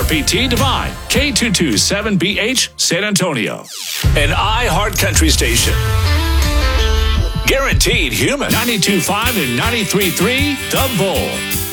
WRPT Divine, K227BH, San Antonio. An iHeart Country station. Guaranteed human. 92.5 and 93.3, The Bull.